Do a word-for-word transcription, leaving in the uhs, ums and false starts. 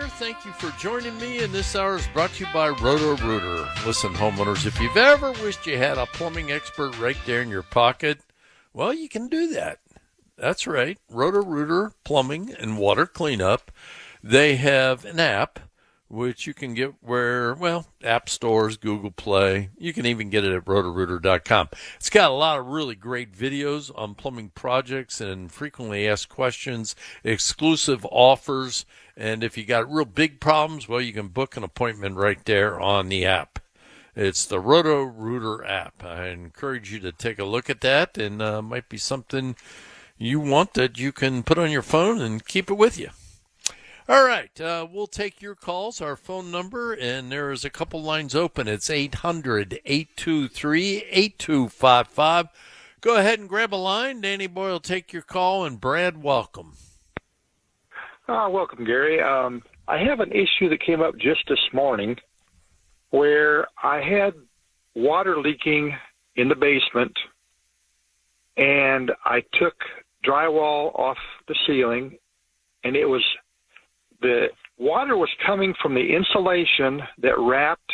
Thank you for joining me, and this hour is brought to you by Roto-Rooter. Listen, homeowners, if you've ever wished you had a plumbing expert right there in your pocket, well, you can do that. That's right, Roto-Rooter Plumbing and Water Cleanup. They have an app which you can get where, well, app stores, Google Play. You can even get it at roto rooter dot com. It's got a lot of really great videos on plumbing projects and frequently asked questions, exclusive offers, and if you got real big problems, well, you can book an appointment right there on the app. It's the Roto-Rooter app. I encourage you to take a look at that, and uh, might be something you want that you can put on your phone and keep it with you. All right, uh, we'll take your calls, our phone number, and there is a couple lines open. It's eight hundred, eight two three, eight two five five. Go ahead and grab a line. Danny Boy will take your call, and Brad, welcome. Uh, welcome, Gary. Um, I have an issue that came up just this morning where I had water leaking in the basement, and I took drywall off the ceiling, and it was the water was coming from the insulation that wrapped